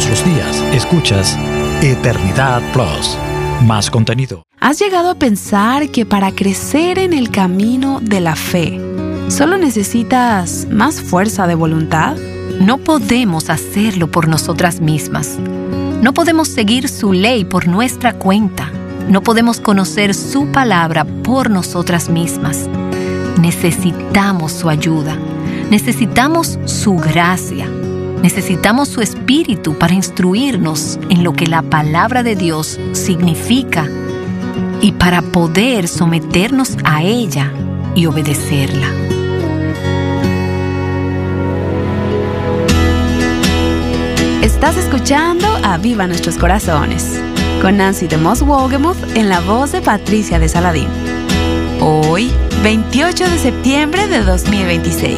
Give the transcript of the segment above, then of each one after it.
Todos los días escuchas Eternidad Plus. Más contenido. ¿Has llegado a pensar que para crecer en el camino de la fe, solo necesitas más fuerza de voluntad? No podemos hacerlo por nosotras mismas. No podemos seguir su ley por nuestra cuenta. No podemos conocer su palabra por nosotras mismas. Necesitamos su ayuda. Necesitamos su gracia. Necesitamos su espíritu para instruirnos en lo que la palabra de Dios significa y para poder someternos a ella y obedecerla. Estás escuchando Aviva Nuestros Corazones con Nancy DeMoss Wolgemuth en la voz de Patricia de Saladín. Hoy, 28 de septiembre de 2026.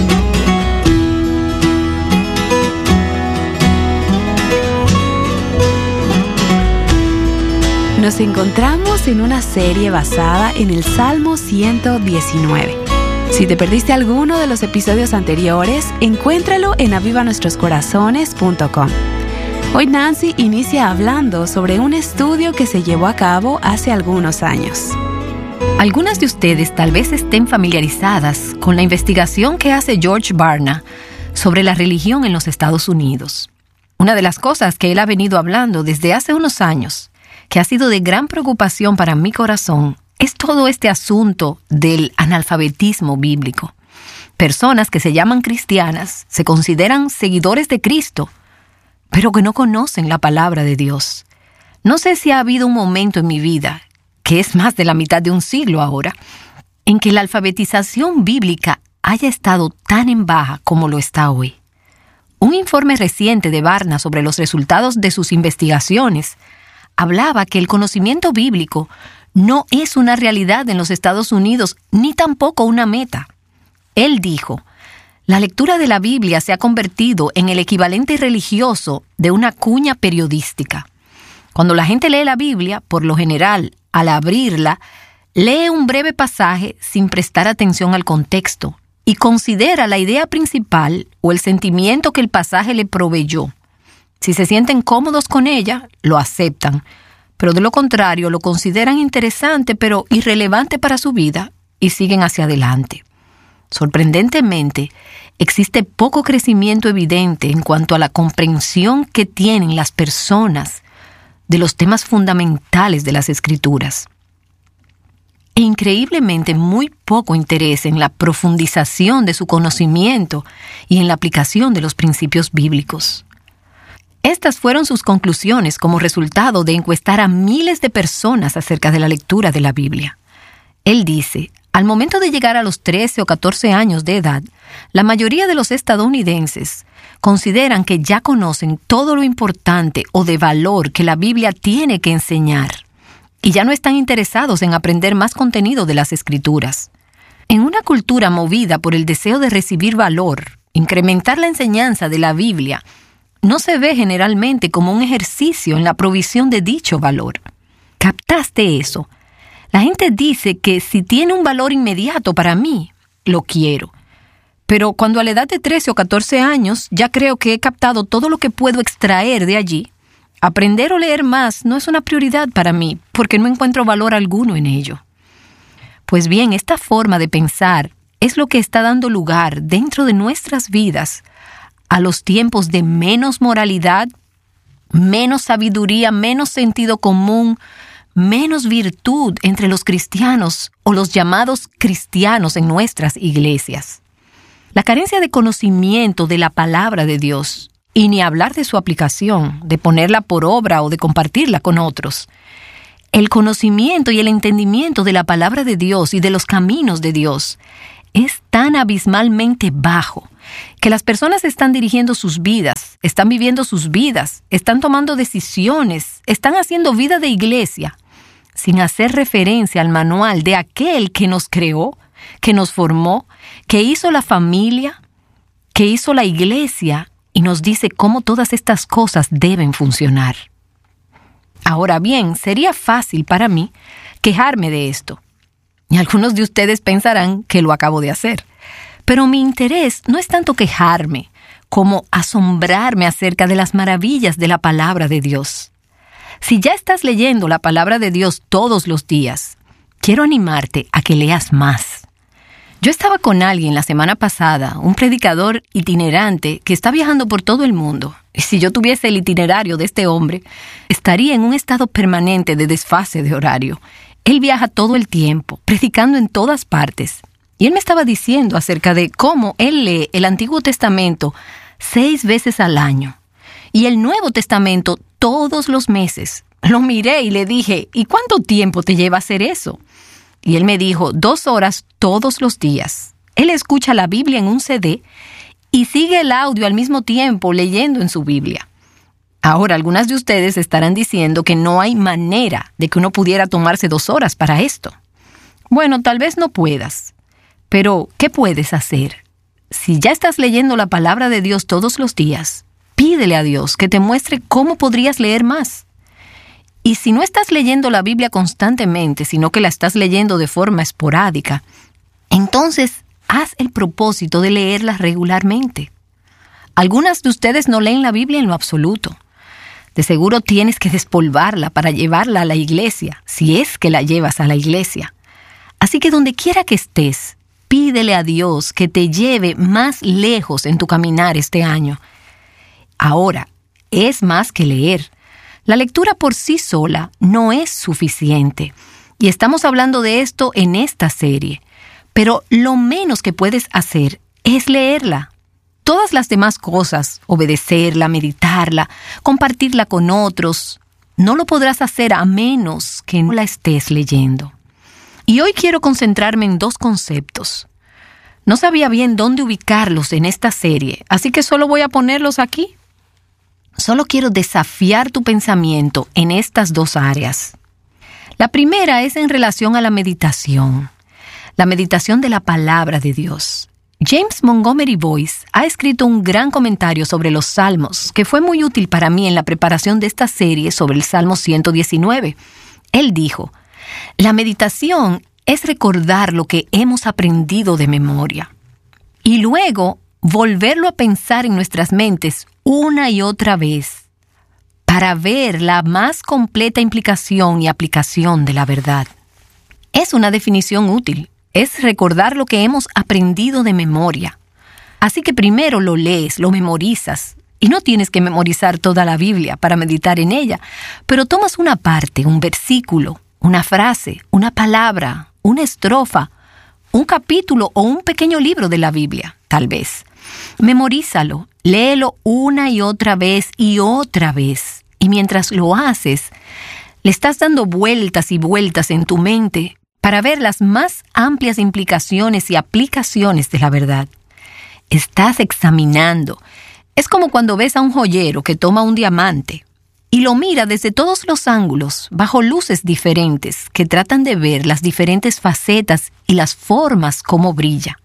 Nos encontramos en una serie basada en el Salmo 119. Si te perdiste alguno de los episodios anteriores, encuéntralo en avivanuestroscorazones.com. Hoy Nancy inicia hablando sobre un estudio que se llevó a cabo hace algunos años. Algunas de ustedes tal vez estén familiarizadas con la investigación que hace George Barna sobre la religión en los Estados Unidos. Una de las cosas que él ha venido hablando desde hace unos años, que ha sido de gran preocupación para mi corazón, es todo este asunto del analfabetismo bíblico. Personas que se llaman cristianas, se consideran seguidores de Cristo, pero que no conocen la palabra de Dios. No sé si ha habido un momento en mi vida, que es más de la mitad de un siglo ahora, en que la alfabetización bíblica haya estado tan en baja como lo está hoy. Un informe reciente de Barna sobre los resultados de sus investigaciones hablaba que el conocimiento bíblico no es una realidad en los Estados Unidos, ni tampoco una meta. Él dijo, la lectura de la Biblia se ha convertido en el equivalente religioso de una cuña periodística. Cuando la gente lee la Biblia, por lo general, al abrirla, lee un breve pasaje sin prestar atención al contexto y considera la idea principal o el sentimiento que el pasaje le proveyó. Si se sienten cómodos con ella, lo aceptan, pero de lo contrario lo consideran interesante pero irrelevante para su vida y siguen hacia adelante. Sorprendentemente, existe poco crecimiento evidente en cuanto a la comprensión que tienen las personas de los temas fundamentales de las Escrituras. E increíblemente muy poco interés en la profundización de su conocimiento y en la aplicación de los principios bíblicos. Estas fueron sus conclusiones como resultado de encuestar a miles de personas acerca de la lectura de la Biblia. Él dice, al momento de llegar a los 13 o 14 años de edad, la mayoría de los estadounidenses consideran que ya conocen todo lo importante o de valor que la Biblia tiene que enseñar y ya no están interesados en aprender más contenido de las Escrituras. En una cultura movida por el deseo de recibir valor, incrementar la enseñanza de la Biblia no se ve generalmente como un ejercicio en la provisión de dicho valor. ¿Captaste eso? La gente dice que si tiene un valor inmediato para mí, lo quiero. Pero cuando a la edad de 13 o 14 años ya creo que he captado todo lo que puedo extraer de allí, aprender o leer más no es una prioridad para mí porque no encuentro valor alguno en ello. Pues bien, esta forma de pensar es lo que está dando lugar dentro de nuestras vidas a los tiempos de menos moralidad, menos sabiduría, menos sentido común, menos virtud entre los cristianos o los llamados cristianos en nuestras iglesias. La carencia de conocimiento de la palabra de Dios, y ni hablar de su aplicación, de ponerla por obra o de compartirla con otros. El conocimiento y el entendimiento de la palabra de Dios y de los caminos de Dios es tan abismalmente bajo que las personas están dirigiendo sus vidas, están viviendo sus vidas, están tomando decisiones, están haciendo vida de iglesia, sin hacer referencia al manual de aquel que nos creó, que nos formó, que hizo la familia, que hizo la iglesia y nos dice cómo todas estas cosas deben funcionar. Ahora bien, sería fácil para mí quejarme de esto. Y algunos de ustedes pensarán que lo acabo de hacer. Pero mi interés no es tanto quejarme, como asombrarme acerca de las maravillas de la palabra de Dios. Si ya estás leyendo la palabra de Dios todos los días, quiero animarte a que leas más. Yo estaba con alguien la semana pasada, un predicador itinerante que está viajando por todo el mundo. Y si yo tuviese el itinerario de este hombre, estaría en un estado permanente de desfase de horario. Él viaja todo el tiempo, predicando en todas partes. Y él me estaba diciendo acerca de cómo él lee el Antiguo Testamento 6 veces al año y el Nuevo Testamento todos los meses. Lo miré y le dije, ¿y cuánto tiempo te lleva hacer eso? Y él me dijo, 2 horas todos los días. Él escucha la Biblia en un CD y sigue el audio al mismo tiempo leyendo en su Biblia. Ahora, algunas de ustedes estarán diciendo que no hay manera de que uno pudiera tomarse 2 horas para esto. Bueno, tal vez no puedas. Pero, ¿qué puedes hacer? Si ya estás leyendo la palabra de Dios todos los días, pídele a Dios que te muestre cómo podrías leer más. Y si no estás leyendo la Biblia constantemente, sino que la estás leyendo de forma esporádica, entonces haz el propósito de leerla regularmente. Algunas de ustedes no leen la Biblia en lo absoluto. De seguro tienes que despolvarla para llevarla a la iglesia, si es que la llevas a la iglesia. Así que donde quiera que estés, pídele a Dios que te lleve más lejos en tu caminar este año. Ahora, es más que leer. La lectura por sí sola no es suficiente. Y estamos hablando de esto en esta serie. Pero lo menos que puedes hacer es leerla. Todas las demás cosas, obedecerla, meditarla, compartirla con otros, no lo podrás hacer a menos que no la estés leyendo. Y hoy quiero concentrarme en 2 conceptos. No sabía bien dónde ubicarlos en esta serie, así que solo voy a ponerlos aquí. Solo quiero desafiar tu pensamiento en estas 2 áreas. La primera es en relación a la meditación de la palabra de Dios. James Montgomery Boyce ha escrito un gran comentario sobre los Salmos que fue muy útil para mí en la preparación de esta serie sobre el Salmo 119. Él dijo, la meditación es recordar lo que hemos aprendido de memoria y luego volverlo a pensar en nuestras mentes una y otra vez para ver la más completa implicación y aplicación de la verdad. Es una definición útil. Es recordar lo que hemos aprendido de memoria. Así que primero lo lees, lo memorizas. Y no tienes que memorizar toda la Biblia para meditar en ella, pero tomas una parte, un versículo, una frase, una palabra, una estrofa, un capítulo o un pequeño libro de la Biblia, tal vez. Memorízalo, léelo una y otra vez y otra vez. Y mientras lo haces, le estás dando vueltas y vueltas en tu mente para ver las más amplias implicaciones y aplicaciones de la verdad. Estás examinando. Es como cuando ves a un joyero que toma un diamante y lo mira desde todos los ángulos, bajo luces diferentes, que tratan de ver las diferentes facetas y las formas como brilla.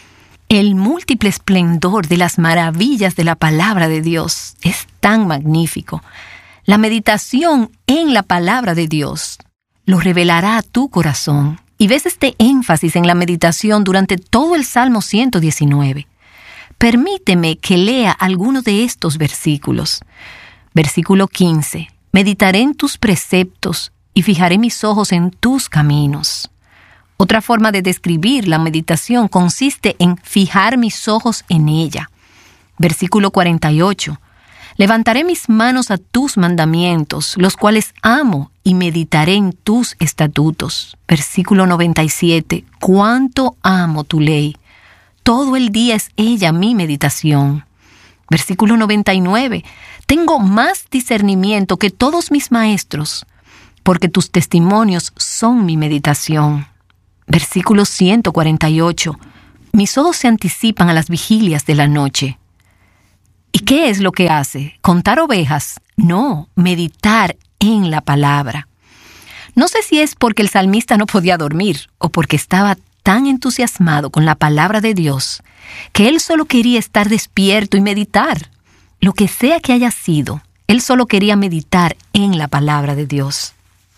El múltiple esplendor de las maravillas de la palabra de Dios es tan magnífico. La meditación en la palabra de Dios lo revelará a tu corazón. Y ves este énfasis en la meditación durante todo el Salmo 119. Permíteme que lea algunos de estos versículos. Versículo 15. Meditaré en tus preceptos y fijaré mis ojos en tus caminos. Otra forma de describir la meditación consiste en fijar mis ojos en ella. Versículo 48. Levantaré mis manos a tus mandamientos, los cuales amo, y meditaré en tus estatutos. Versículo 97. Cuánto amo tu ley. Todo el día es ella mi meditación. Versículo 99. Tengo más discernimiento que todos mis maestros, porque tus testimonios son mi meditación. Versículo 148. Mis ojos se anticipan a las vigilias de la noche. ¿Y qué es lo que hace? ¿Contar ovejas? No, meditar en la palabra. No sé si es porque el salmista no podía dormir o porque estaba tan entusiasmado con la palabra de Dios que él solo quería estar despierto y meditar. Lo que sea que haya sido, él solo quería meditar en la palabra de Dios.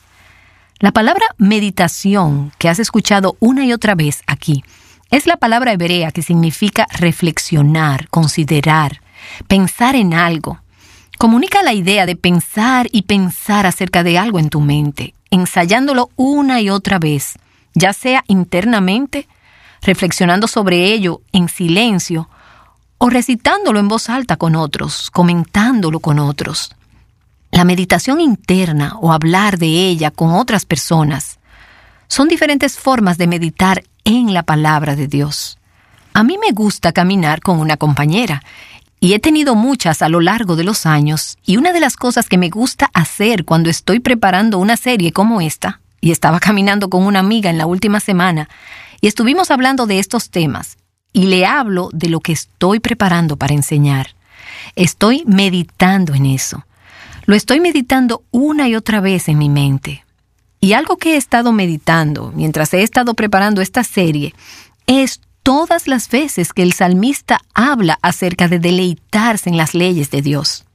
La palabra meditación que has escuchado una y otra vez aquí es la palabra hebrea que significa reflexionar, considerar, pensar en algo. Comunica la idea de pensar y pensar acerca de algo en tu mente, ensayándolo una y otra vez, ya sea internamente, reflexionando sobre ello en silencio, o recitándolo en voz alta con otros, comentándolo con otros. La meditación interna o hablar de ella con otras personas son diferentes formas de meditar en la palabra de Dios. A mí me gusta caminar con una compañera y he tenido muchas a lo largo de los años, y una de las cosas que me gusta hacer cuando estoy preparando una serie como esta, y estaba caminando con una amiga en la última semana y estuvimos hablando de estos temas, y le hablo de lo que estoy preparando para enseñar. Estoy meditando en eso. Lo estoy meditando una y otra vez en mi mente. Y algo que he estado meditando mientras he estado preparando esta serie es todas las veces que el salmista habla acerca de deleitarse en las leyes de Dios.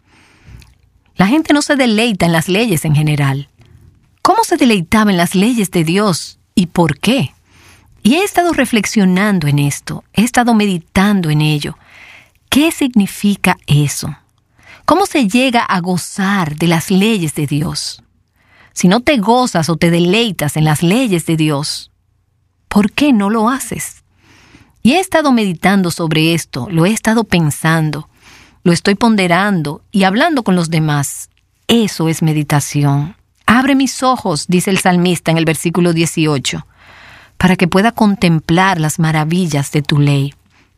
La gente no se deleita en las leyes en general. ¿Cómo se deleitaba en las leyes de Dios y por qué? Y he estado reflexionando en esto, he estado meditando en ello. ¿Qué significa eso? ¿Cómo se llega a gozar de las leyes de Dios? Si no te gozas o te deleitas en las leyes de Dios, ¿por qué no lo haces? Y he estado meditando sobre esto, lo he estado pensando, lo estoy ponderando y hablando con los demás. Eso es meditación. Abre mis ojos, dice el salmista en el versículo 18, para que pueda contemplar las maravillas de tu ley.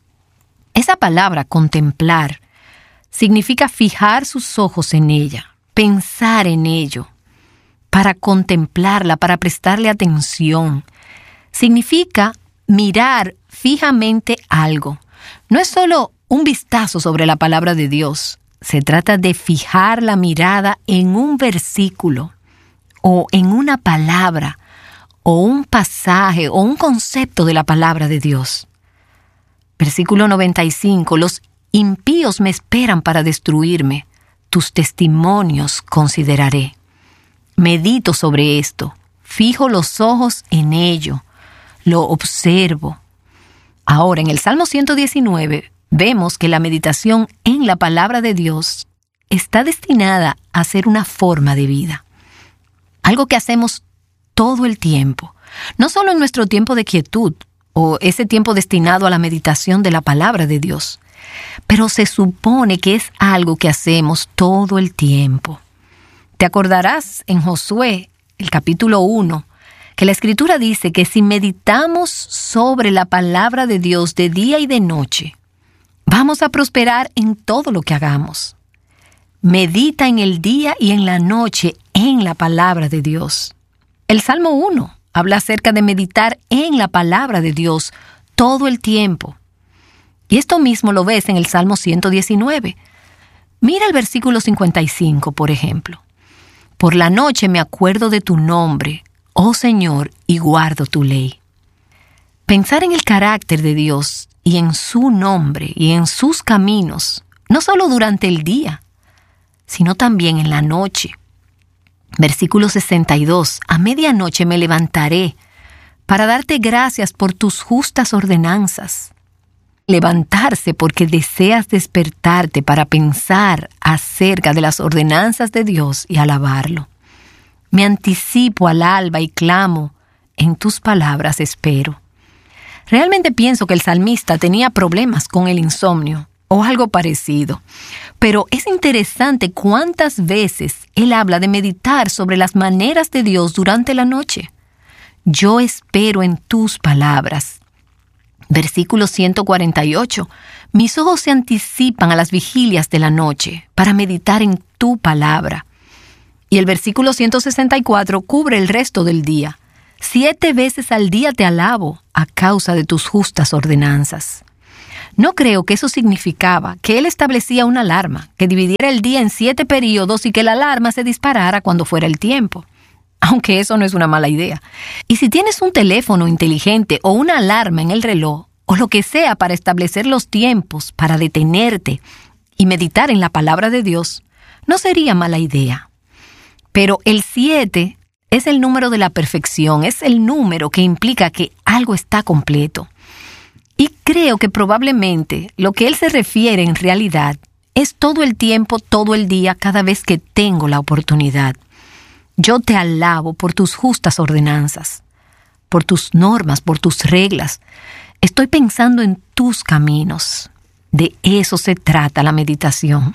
Esa palabra, contemplar, significa fijar sus ojos en ella, pensar en ello, para contemplarla, para prestarle atención. Significa mirar fijamente algo. No es solo un vistazo sobre la palabra de Dios. Se trata de fijar la mirada en un versículo, o en una palabra, o un pasaje, o un concepto de la palabra de Dios. Versículo 95. Los impíos me esperan para destruirme. Tus testimonios consideraré. Medito sobre esto. Fijo los ojos en ello. Lo observo. Ahora, en el Salmo 119, vemos que la meditación en la palabra de Dios está destinada a ser una forma de vida. Algo que hacemos todo el tiempo, no solo en nuestro tiempo de quietud o ese tiempo destinado a la meditación de la palabra de Dios, pero se supone que es algo que hacemos todo el tiempo. Te acordarás en Josué, el capítulo 1, que la Escritura dice que si meditamos sobre la palabra de Dios de día y de noche, vamos a prosperar en todo lo que hagamos. Medita en el día y en la noche en la palabra de Dios. El Salmo 1 habla acerca de meditar en la palabra de Dios todo el tiempo. Y esto mismo lo ves en el Salmo 119. Mira el versículo 55, por ejemplo. Por la noche me acuerdo de tu nombre, oh Señor, y guardo tu ley. Pensar en el carácter de Dios y en su nombre y en sus caminos, no solo durante el día, sino también en la noche. Versículo 62. A medianoche me levantaré para darte gracias por tus justas ordenanzas. Levantarse porque deseas despertarte para pensar acerca de las ordenanzas de Dios y alabarlo. Me anticipo al alba y clamo, en tus palabras espero. Realmente pienso que el salmista tenía problemas con el insomnio o algo parecido, pero es interesante cuántas veces él habla de meditar sobre las maneras de Dios durante la noche. Yo espero en tus palabras. Versículo 148. Mis ojos se anticipan a las vigilias de la noche para meditar en tu palabra. Y el versículo 164 cubre el resto del día. 7 veces al día te alabo a causa de tus justas ordenanzas. No creo que eso significaba que él establecía una alarma, que dividiera el día en 7 períodos y que la alarma se disparara cuando fuera el tiempo. Aunque eso no es una mala idea. Y si tienes un teléfono inteligente o una alarma en el reloj, o lo que sea para establecer los tiempos, para detenerte y meditar en la palabra de Dios, no sería mala idea. Pero el 7 es el número de la perfección, es el número que implica que algo está completo. Y creo que probablemente lo que él se refiere en realidad Es todo el tiempo, todo el día, cada vez que tengo la oportunidad. Yo te alabo por tus justas ordenanzas, por tus normas, por tus reglas. Estoy pensando en tus caminos. De eso se trata la meditación.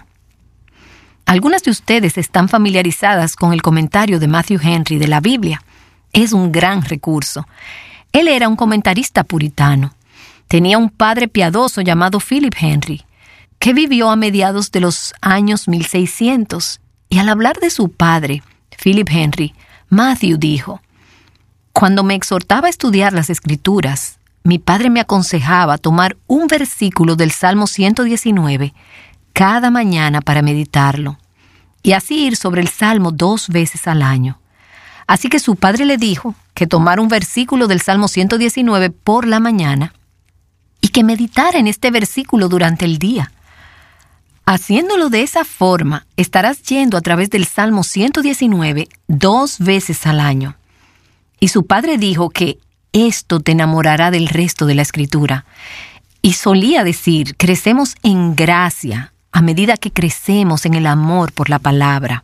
Algunas de ustedes están familiarizadas con el comentario de Matthew Henry de la Biblia. Es un gran recurso. Él era un comentarista puritano. Tenía un padre piadoso llamado Philip Henry, que vivió a mediados de los años 1600. Y al hablar de su padre, Philip Henry, Matthew dijo: cuando me exhortaba a estudiar las Escrituras, mi padre me aconsejaba tomar un versículo del Salmo 119 cada mañana para meditarlo, y así ir sobre el Salmo 2 veces al año. Así que su padre le dijo que tomara un versículo del Salmo 119 por la mañana y que meditara en este versículo durante el día. Haciéndolo de esa forma, estarás yendo a través del Salmo 119 2 veces al año. Y su padre dijo que esto te enamorará del resto de la Escritura. Y solía decir, crecemos en gracia a medida que crecemos en el amor por la palabra.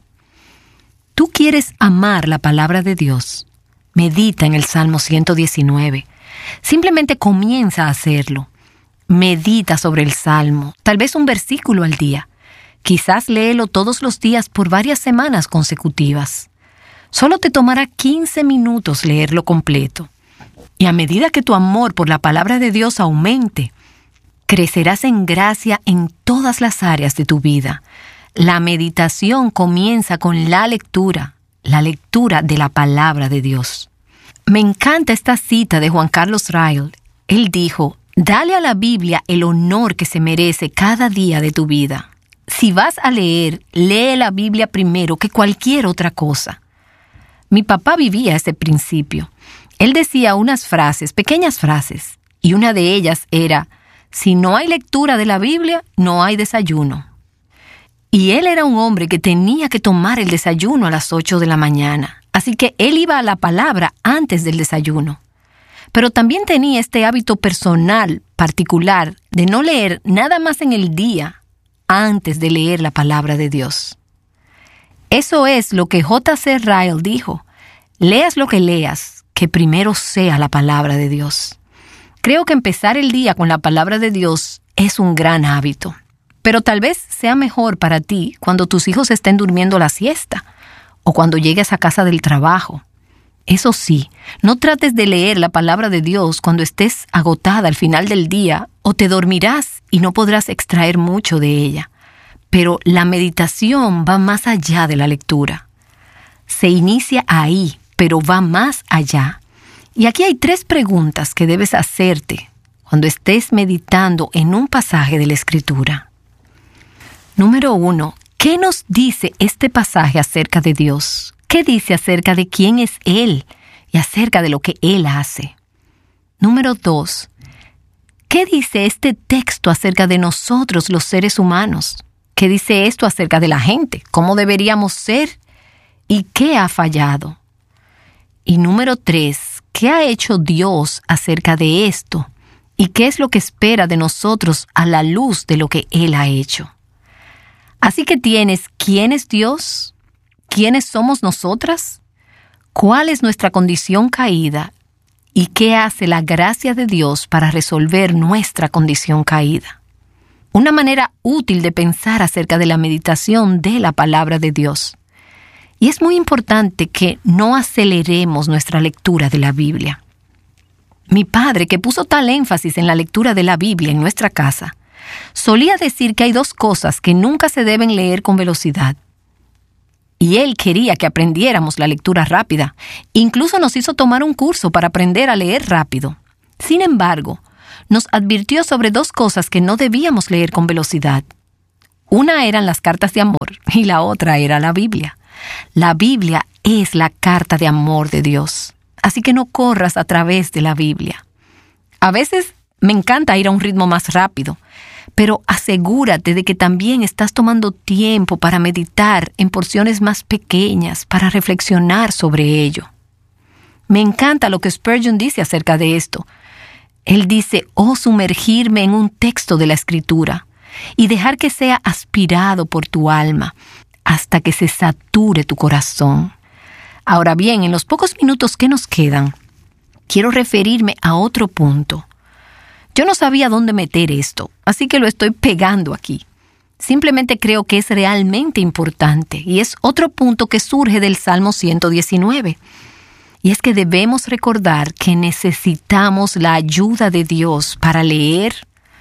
¿Tú quieres amar la palabra de Dios? Medita en el Salmo 119. Simplemente comienza a hacerlo. Medita sobre el Salmo, tal vez un versículo al día. Quizás léelo todos los días por varias semanas consecutivas. Solo te tomará 15 minutos leerlo completo. Y a medida que tu amor por la palabra de Dios aumente, crecerás en gracia en todas las áreas de tu vida. La meditación comienza con la lectura de la palabra de Dios. Me encanta esta cita de Juan Carlos Ryle. Él dijo: dale a la Biblia el honor que se merece cada día de tu vida. Si vas a leer, lee la Biblia primero que cualquier otra cosa. Mi papá vivía ese principio. Él decía unas frases, pequeñas frases, y una de ellas era: si no hay lectura de la Biblia, no hay desayuno. Y él era un hombre que tenía que tomar el desayuno a las 8 de la mañana, así que él iba a la palabra antes del desayuno. Pero también tenía este hábito personal, particular, de no leer nada más en el día antes de leer la palabra de Dios. Eso es lo que J.C. Ryle dijo: leas lo que leas, que primero sea la palabra de Dios. Creo que empezar el día con la palabra de Dios es un gran hábito. Pero tal vez sea mejor para ti cuando tus hijos estén durmiendo la siesta o cuando llegues a casa del trabajo. Eso sí, no trates de leer la palabra de Dios cuando estés agotada al final del día o te dormirás y no podrás extraer mucho de ella. Pero la meditación va más allá de la lectura. Se inicia ahí, pero va más allá. Y aquí hay 3 preguntas que debes hacerte cuando estés meditando en un pasaje de la Escritura. Número 1. ¿Qué nos dice este pasaje acerca de Dios? ¿Qué dice acerca de quién es Él y acerca de lo que Él hace? Número 2. ¿Qué dice este texto acerca de nosotros, los seres humanos? ¿Qué dice esto acerca de la gente? ¿Cómo deberíamos ser? ¿Y qué ha fallado? Y número 3. ¿Qué ha hecho Dios acerca de esto? ¿Y qué es lo que espera de nosotros a la luz de lo que Él ha hecho? Así que tienes quién es Dios, quiénes somos nosotras, cuál es nuestra condición caída y qué hace la gracia de Dios para resolver nuestra condición caída. Una manera útil de pensar acerca de la meditación de la palabra de Dios. Y es muy importante que no aceleremos nuestra lectura de la Biblia. Mi padre, que puso tal énfasis en la lectura de la Biblia en nuestra casa, solía decir que hay 2 cosas que nunca se deben leer con velocidad. Y él quería que aprendiéramos la lectura rápida. Incluso nos hizo tomar un curso para aprender a leer rápido. Sin embargo, nos advirtió sobre 2 cosas que no debíamos leer con velocidad. Una eran las cartas de amor y la otra era la Biblia. La Biblia es la carta de amor de Dios. Así que no corras a través de la Biblia. A veces me encanta ir a un ritmo más rápido, pero asegúrate de que también estás tomando tiempo para meditar en porciones más pequeñas, para reflexionar sobre ello. Me encanta lo que Spurgeon dice acerca de esto. Él dice: sumergirme en un texto de la Escritura. y dejar que sea aspirado por tu alma hasta que se sature tu corazón. Ahora bien, en los pocos minutos que nos quedan, quiero referirme a otro punto. Yo no sabía dónde meter esto, así que lo estoy pegando aquí. Simplemente creo que es realmente importante y es otro punto que surge del Salmo 119. Y es que debemos recordar que necesitamos la ayuda de Dios para leer,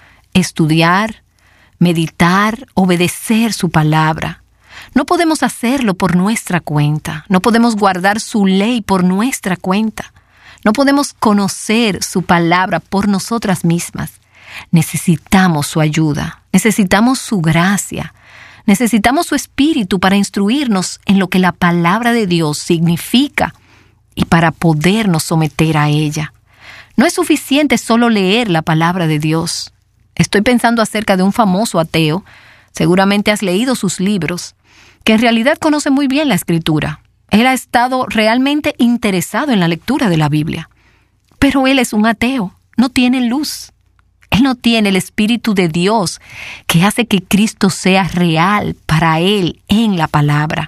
estudiar, meditar, obedecer su palabra. No podemos hacerlo por nuestra cuenta. No podemos guardar su ley por nuestra cuenta. No podemos conocer su palabra por nosotras mismas. Necesitamos su ayuda. Necesitamos su gracia. Necesitamos su espíritu para instruirnos en lo que la palabra de Dios significa y para podernos someter a ella. No es suficiente solo leer la palabra de Dios. Estoy pensando acerca de un famoso ateo, seguramente has leído sus libros, que en realidad conoce muy bien la Escritura. Él ha estado realmente interesado en la lectura de la Biblia. Pero él es un ateo, no tiene luz. Él no tiene el Espíritu de Dios que hace que Cristo sea real para él en la palabra.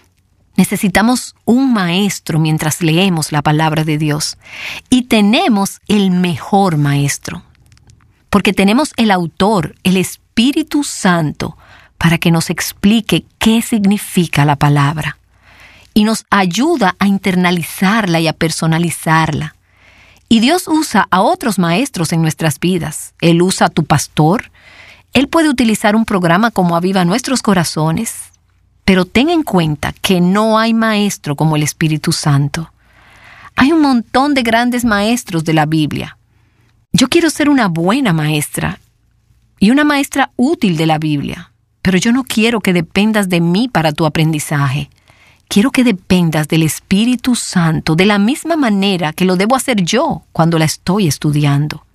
Necesitamos un maestro mientras leemos la palabra de Dios. Y tenemos el mejor maestro. Porque tenemos el autor, el Espíritu Santo, para que nos explique qué significa la palabra. Y nos ayuda a internalizarla y a personalizarla. Y Dios usa a otros maestros en nuestras vidas. Él usa a tu pastor. Él puede utilizar un programa como Aviva Nuestros Corazones. Pero ten en cuenta que no hay maestro como el Espíritu Santo. Hay un montón de grandes maestros de la Biblia. Yo quiero ser una buena maestra y una maestra útil de la Biblia, pero yo no quiero que dependas de mí para tu aprendizaje. Quiero que dependas del Espíritu Santo de la misma manera que lo debo hacer yo cuando la estoy estudiando.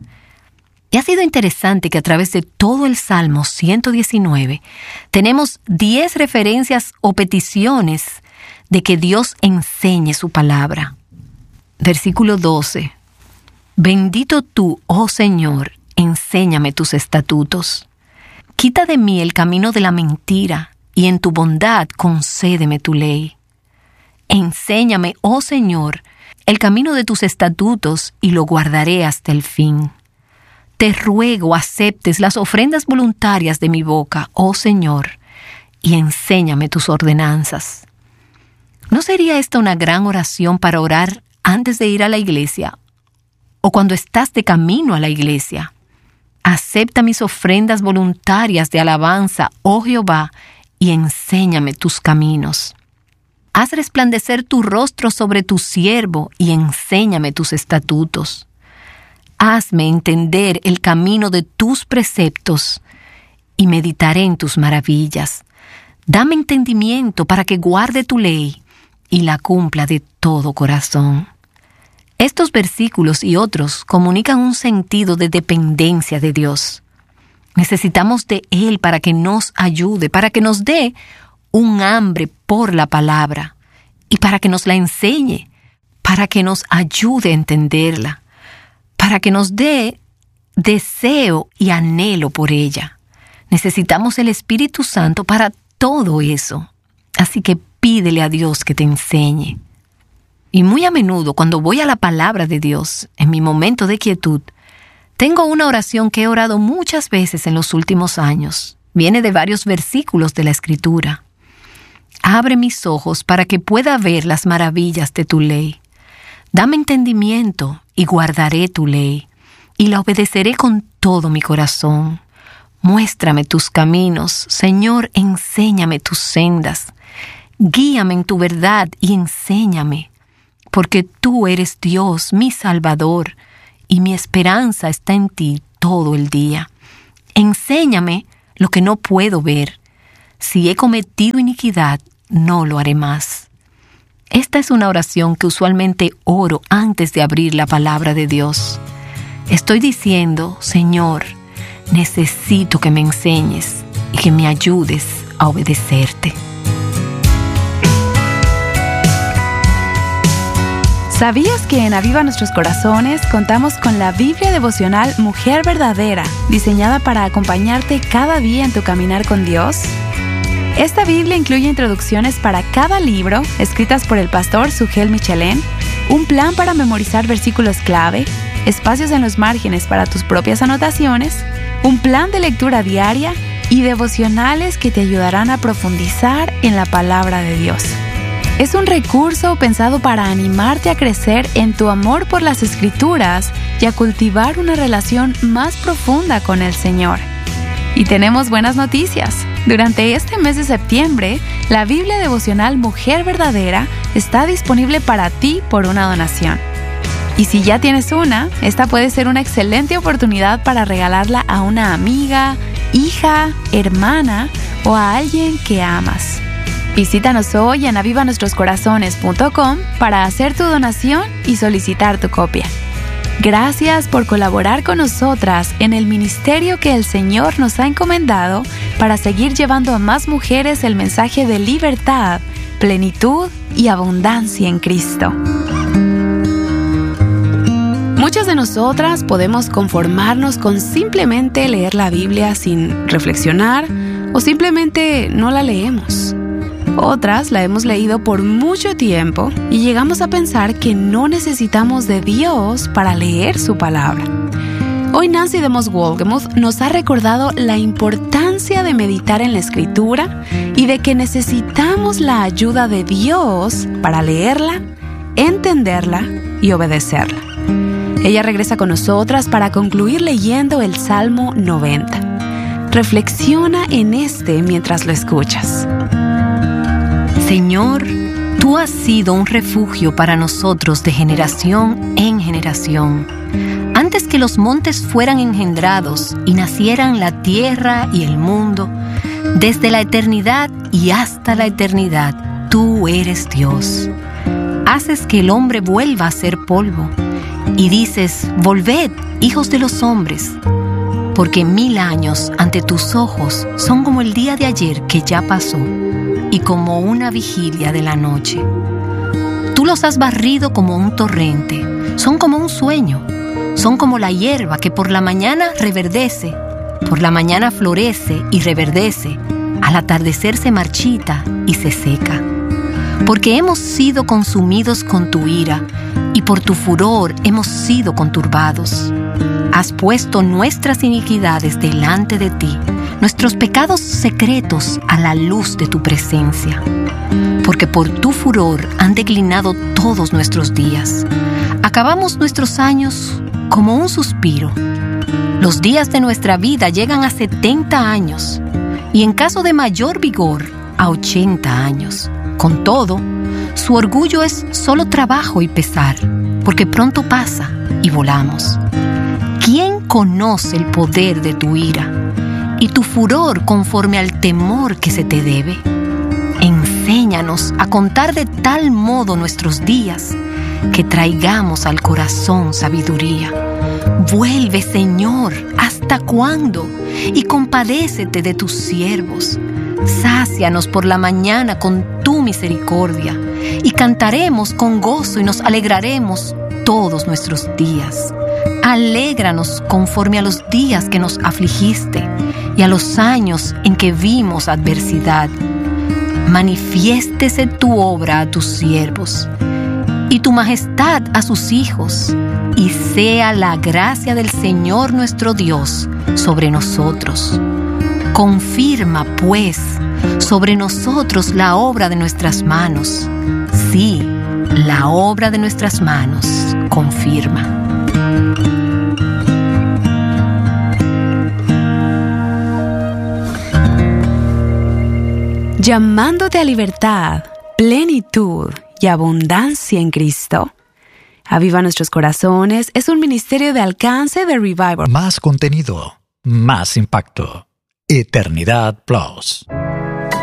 Y ha sido interesante que a través de todo el Salmo 119 tenemos 10 referencias o peticiones de que Dios enseñe su palabra. Versículo 12. Bendito tú, oh Señor, enséñame tus estatutos. Quita de mí el camino de la mentira y en tu bondad concédeme tu ley. Enséñame, oh Señor, el camino de tus estatutos y lo guardaré hasta el fin. Te ruego aceptes las ofrendas voluntarias de mi boca, oh Señor, y enséñame tus ordenanzas. ¿No sería esta una gran oración para orar antes de ir a la iglesia o cuando estás de camino a la iglesia? Acepta mis ofrendas voluntarias de alabanza, oh Jehová, y enséñame tus caminos. Haz resplandecer tu rostro sobre tu siervo y enséñame tus estatutos. Hazme entender el camino de tus preceptos y meditaré en tus maravillas. Dame entendimiento para que guarde tu ley y la cumpla de todo corazón. Estos versículos y otros comunican un sentido de dependencia de Dios. Necesitamos de Él para que nos ayude, para que nos dé un hambre por la palabra y para que nos la enseñe, para que nos ayude a entenderla, para que nos dé deseo y anhelo por ella. Necesitamos el Espíritu Santo para todo eso. Así que pídele a Dios que te enseñe. Y muy a menudo, cuando voy a la palabra de Dios, en mi momento de quietud, tengo una oración que he orado muchas veces en los últimos años. Viene de varios versículos de la Escritura. Abre mis ojos para que pueda ver las maravillas de tu ley. Dame entendimiento y guardaré tu ley, y la obedeceré con todo mi corazón. Muéstrame tus caminos, Señor, enséñame tus sendas. Guíame en tu verdad y enséñame, porque tú eres Dios, mi Salvador, y mi esperanza está en ti todo el día. Enséñame lo que no puedo ver. Si he cometido iniquidad, no lo haré más. Esta es una oración que usualmente oro antes de abrir la palabra de Dios. Estoy diciendo, Señor, necesito que me enseñes y que me ayudes a obedecerte. ¿Sabías que en Aviva Nuestros Corazones contamos con la Biblia devocional Mujer Verdadera, diseñada para acompañarte cada día en tu caminar con Dios? Esta Biblia incluye introducciones para cada libro, escritas por el pastor Sugel Michelén, un plan para memorizar versículos clave, espacios en los márgenes para tus propias anotaciones, un plan de lectura diaria y devocionales que te ayudarán a profundizar en la palabra de Dios. Es un recurso pensado para animarte a crecer en tu amor por las Escrituras y a cultivar una relación más profunda con el Señor. Y tenemos buenas noticias. Durante este mes de septiembre, la Biblia devocional Mujer Verdadera está disponible para ti por una donación. Y si ya tienes una, esta puede ser una excelente oportunidad para regalarla a una amiga, hija, hermana o a alguien que amas. Visítanos hoy en avivanuestroscorazones.com para hacer tu donación y solicitar tu copia. Gracias por colaborar con nosotras en el ministerio que el Señor nos ha encomendado para seguir llevando a más mujeres el mensaje de libertad, plenitud y abundancia en Cristo. Muchas de nosotras podemos conformarnos con simplemente leer la Biblia sin reflexionar o simplemente no la leemos. Otras la hemos leído por mucho tiempo y llegamos a pensar que no necesitamos de Dios para leer su palabra. Hoy Nancy DeMoss Wolgemuth nos ha recordado la importancia de meditar en la Escritura y de que necesitamos la ayuda de Dios para leerla, entenderla y obedecerla. Ella regresa con nosotras para concluir leyendo el Salmo 90. Reflexiona en este mientras lo escuchas. Señor, tú has sido un refugio para nosotros de generación en generación. Antes que los montes fueran engendrados y nacieran la tierra y el mundo, desde la eternidad y hasta la eternidad, tú eres Dios. Haces que el hombre vuelva a ser polvo y dices, volved, hijos de los hombres, porque 1000 años ante tus ojos son como el día de ayer que ya pasó, y como una vigilia de la noche. Tú los has barrido como un torrente, son como un sueño, son como la hierba que por la mañana reverdece, por la mañana florece y reverdece, al atardecer se marchita y se seca. Porque hemos sido consumidos con tu ira, y por tu furor hemos sido conturbados. Has puesto nuestras iniquidades delante de ti, nuestros pecados secretos a la luz de tu presencia. Porque por tu furor han declinado todos nuestros días. Acabamos nuestros años como un suspiro. Los días de nuestra vida llegan a 70 años, y en caso de mayor vigor, a 80 años. Con todo, su orgullo es solo trabajo y pesar, porque pronto pasa y volamos. ¿Quién conoce el poder de tu ira y tu furor conforme al temor que se te debe? Enséñanos a contar de tal modo nuestros días que traigamos al corazón sabiduría. Vuelve, Señor, ¿hasta cuándo? Y compadécete de tus siervos. Sácianos por la mañana con tu misericordia, y cantaremos con gozo y nos alegraremos todos nuestros días. Alégranos conforme a los días que nos afligiste y a los años en que vimos adversidad. Manifiéstese tu obra a tus siervos y tu majestad a sus hijos, y sea la gracia del Señor nuestro Dios sobre nosotros. Confirma, pues, sobre nosotros la obra de nuestras manos. Sí, la obra de nuestras manos confirma. Llamándote a libertad, plenitud y abundancia en Cristo. Aviva Nuestros Corazones es un ministerio de alcance de Revival. Más contenido, más impacto. Eternidad Plus.